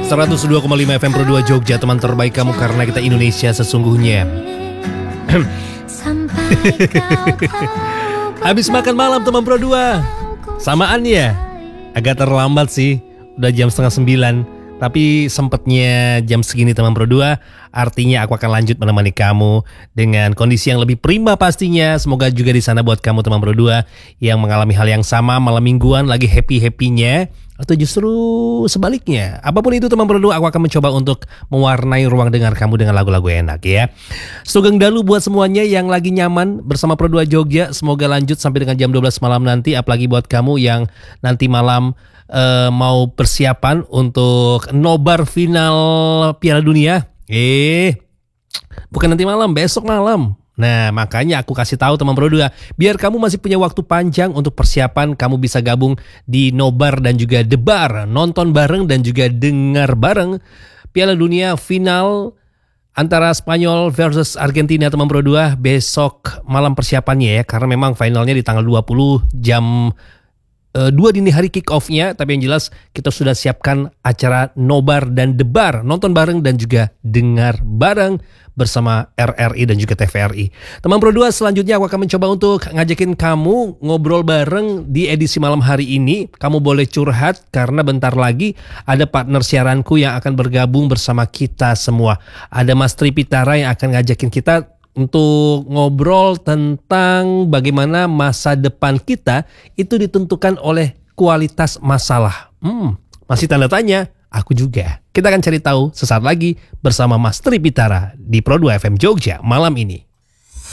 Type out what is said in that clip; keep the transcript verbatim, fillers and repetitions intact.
seratus dua koma lima F M Pro dua Jogja, teman terbaik kamu karena kita Indonesia sesungguhnya. Habis makan malam teman Pro dua. Samaan ya? Agak terlambat sih, udah jam setengah sembilan. Tapi sempetnya jam segini teman Pro dua. Artinya aku akan lanjut menemani kamu dengan kondisi yang lebih prima pastinya. Semoga juga di sana buat kamu teman Pro dua yang mengalami hal yang sama malam mingguan lagi happy-happynya, atau justru sebaliknya. Apapun itu teman Pro dua, aku akan mencoba untuk mewarnai ruang dengar kamu dengan lagu-lagu enak ya. Sugeng dalu buat semuanya yang lagi nyaman bersama Pro dua Jogja. Semoga lanjut sampai dengan jam dua belas malam nanti. Apalagi buat kamu yang nanti malam uh, mau persiapan untuk nobar final Piala Dunia. Eh, bukan nanti malam, besok malam. Nah, makanya aku kasih tahu teman Pro dua, biar kamu masih punya waktu panjang untuk persiapan, kamu bisa gabung di nobar dan juga debar, nonton bareng dan juga dengar bareng Piala Dunia final antara Spanyol versus Argentina teman Pro dua besok malam persiapannya ya, karena memang finalnya di tanggal dua puluh jam dua dini hari kick off-nya. Tapi yang jelas kita sudah siapkan acara nobar dan debar, nonton bareng dan juga dengar bareng bersama R R I dan juga T V R I. Teman Pro dua, selanjutnya aku akan mencoba untuk ngajakin kamu ngobrol bareng di edisi malam hari ini. Kamu boleh curhat karena bentar lagi ada partner siaranku yang akan bergabung bersama kita semua. Ada Mas Tripitara yang akan ngajakin kita untuk ngobrol tentang bagaimana masa depan kita itu ditentukan oleh kualitas masalah. Hmm, masih tanda tanya? Aku juga. Kita akan cari tahu sesaat lagi bersama Mas Tripitara di Pro dua F M Jogja malam ini.